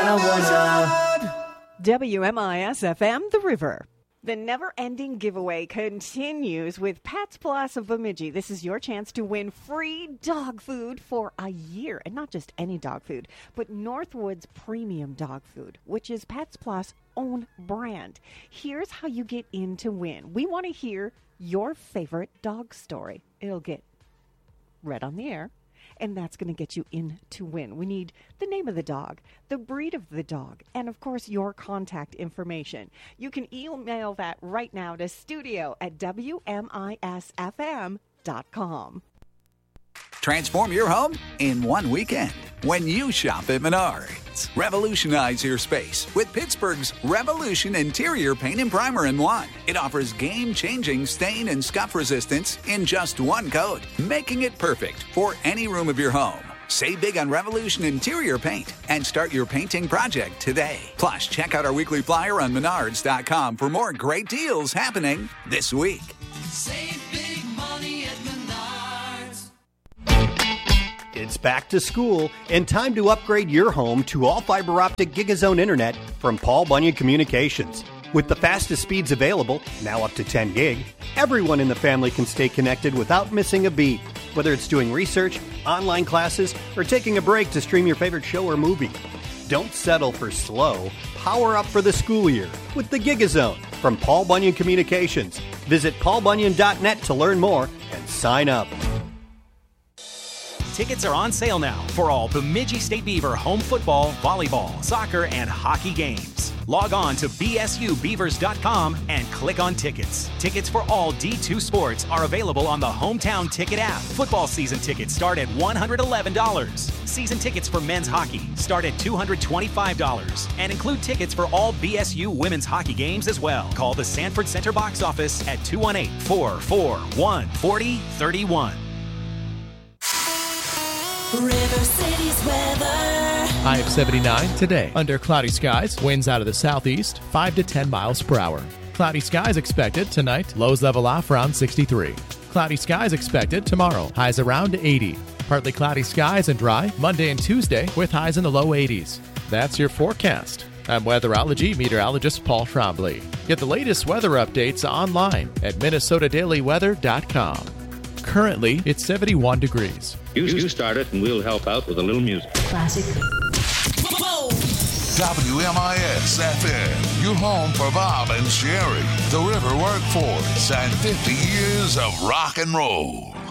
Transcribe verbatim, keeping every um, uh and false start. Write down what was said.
marijuana. W M I S F M, The River. The never-ending giveaway continues with Pets Plus of Bemidji. This is your chance to win free dog food for a year. And not just any dog food, but Northwood's premium dog food, which is Pets Plus' own brand. Here's how you get in to win. We want to hear your favorite dog story. It'll get read on the air, and that's going to get you in to win. We need the name of the dog, the breed of the dog, and, of course, your contact information. You can email that right now to studio at W M I S F M dot com. Transform your home in one weekend when you shop at Menards. Revolutionize your space with Pittsburgh's Revolution Interior Paint and Primer in one. It offers game-changing stain and scuff resistance in just one coat, making it perfect for any room of your home. Save big on Revolution Interior Paint and start your painting project today. Plus, check out our weekly flyer on menards dot com for more great deals happening this week. Save big money at Menards. It's back to school and time to upgrade your home to all fiber optic Gigazone internet from Paul Bunyan Communications. With the fastest speeds available, now up to ten gig, everyone in the family can stay connected without missing a beat, whether it's doing research, online classes, or taking a break to stream your favorite show or movie. Don't settle for slow. Power up for the school year with the Gigazone from Paul Bunyan Communications. Visit paul bunyan dot net to learn more and sign up. Tickets are on sale now for all Bemidji State Beaver home football, volleyball, soccer, and hockey games. Log on to b s u beavers dot com and click on tickets. Tickets for all D two sports are available on the Hometown Ticket app. Football season tickets start at one hundred eleven dollars. Season tickets for men's hockey start at two hundred twenty-five dollars and include tickets for all B S U women's hockey games as well. Call the Sanford Center box office at two one eight, four four one, four zero three one. River City's weather. High of seventy-nine today. Under cloudy skies, winds out of the southeast, five to ten miles per hour. Cloudy skies expected tonight, lows level off around sixty-three. Cloudy skies expected tomorrow, highs around eighty. Partly cloudy skies and dry Monday and Tuesday with highs in the low eighties. That's your forecast. I'm weatherology meteorologist Paul Trombley. Get the latest weather updates online at minnesota daily weather dot com. Currently, it's seventy-one degrees. You, you start it and we'll help out with a little music. Classic. W M I S F M, your home for Bob and Sherry, the River Workforce, and fifty years of rock and roll.